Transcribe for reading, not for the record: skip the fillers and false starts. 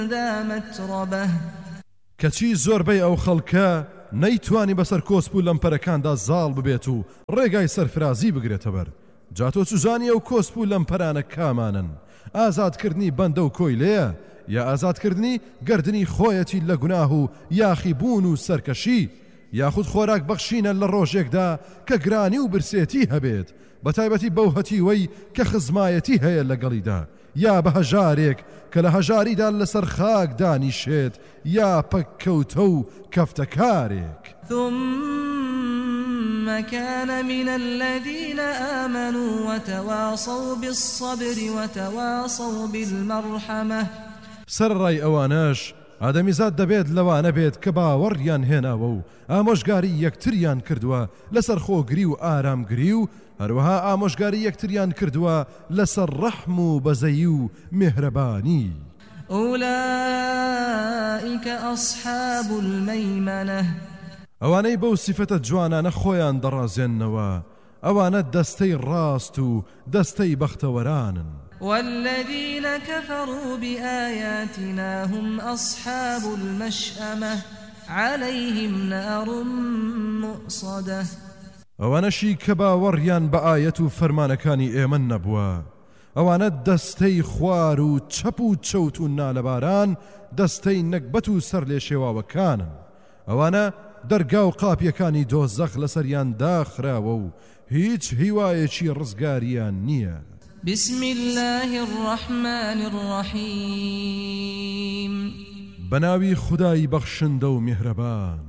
ذا متربة کەچی زۆربەی ئەو خەڵکە نەیتوانی بەسەر کۆسپ و لەمپەرەکاندا زاڵ ببێت و ڕێگای سەرفرازی بگرێتە بەر. جا تۆ چوزانی ئەو کۆسپ و لەمپەرانە کامانن؟ ئازادکردنی بەندە و کۆی لێیە یا ئازادکردنی گردنی خۆیەتی لە گوناه و یاخیبوون و سەرکەشی یاخود خۆراک بەخشینە لە ڕۆژێکدا کە گرانی و برسێتی هەبێت بە تایبەتی بەو هەتیوەی کە خزمایەتی هەیە لەگەڵیدا یا بە هەژارێک کە لە هەژاریدا لەسەر خاک دانیشێت یا پەککەوتە و کەفتەکارێک. ثم كان من الذين آمنوا وتواصوا بالصبر وتواصوا بالمرحمة. سەرڕای ئەوانەش ئادەمیزاد دەبێت لەوانە بێت کە باوەڕیان هێناوە و ئامۆژگاری یەکتریان کردووە لەسەر خۆگری و ئارامگری و هەروەها ئامۆژگاری یەکتریان کردووە لەسەر ڕەحم و بەزەیی و میهرەبانی. أولئك أصحاب الميمنة. ئەوانەی بەو سیفەتە جوانانە خۆیان دەڕازێننەوە ئەوانە دەستەی ڕاست و دەستەی بەختەوەرانن. والذين كفروا بآياتنا هم أصحاب المشأمة عليهم نار مؤصدة. ئەوانەشی کە باوەڕیان بە ئایەت و فەرمانەکانی ئێمە نەبووە ئەوانە دەستەی خوار و چەپ و چەوت و نالەباران دەستەی نەکبەت و سەر لێ شێواوەکانن. ئەوانە دەرگا و قاپیەکانی دۆزەخ لەسەریان داخراوە و هیچ هیوایەکی ڕزگاریان نییە. بسم الله الرحمن الرحيم. بناوی خدای بەخشندە و میهرەبان.